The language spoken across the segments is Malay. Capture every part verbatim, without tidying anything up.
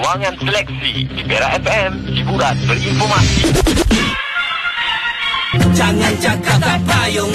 Ruangan Seleksi di Perak F M, hiburan berinformasi. Jangan cakap tak payung.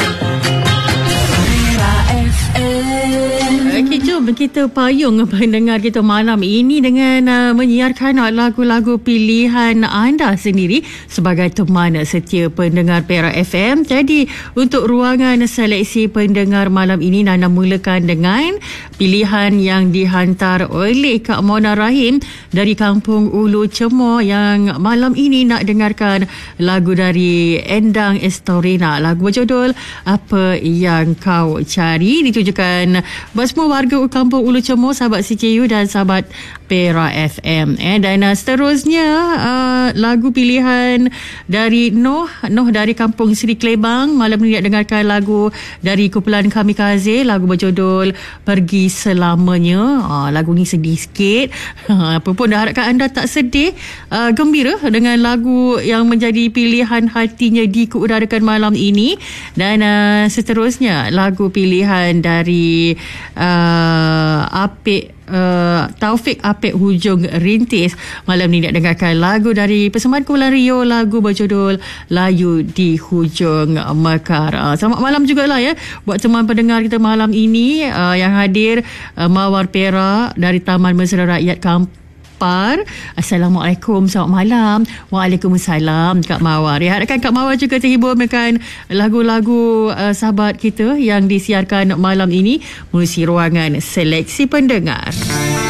Okey, jom kita payung pendengar kita malam ini dengan uh, menyiarkan lagu-lagu pilihan anda sendiri sebagai teman setia pendengar Perak F M. Jadi untuk ruangan seleksi pendengar malam ini, Nana mulakan dengan pilihan yang dihantar oleh Kak Mona Rahim dari Kampung Ulu Cemor yang malam ini nak dengarkan lagu dari Endang Estorina. Lagu berjudul Apa Yang Kau Cari, ditujukan buat semua warga Kampung Ulu Cemor, sahabat C K U dan sahabat Perak F M. Eh, dan uh, seterusnya uh, lagu pilihan dari Noh Noh dari Kampung Seri Klebang. Malam ni nak dengarkan lagu dari kumpulan Kamikaze, lagu berjudul Pergi Selamanya. uh, Lagu ni sedih sikit. Apa pun dah harapkan anda tak sedih, uh, gembira dengan lagu yang menjadi pilihan hatinya dikeudarakan malam ini. Dan uh, seterusnya lagu pilihan dari uh, Apik Uh, Taufik Apik Hujung Rintis. Malam ni nak dengarkan lagu dari persembahan Kumpulan Rio, lagu berjudul Layu di Hujung Mekar. uh, Selamat malam jugalah ya buat teman pendengar kita malam ini, uh, yang hadir uh, Mawar Perak dari Taman Mesra Rakyat Kampung. Assalamualaikum, selamat malam. Waalaikumsalam Kak Mawar. Ya, harapkan Kak Mawar juga terhibur dengan lagu-lagu uh, sahabat kita yang disiarkan malam ini melalui ruangan seleksi pendengar.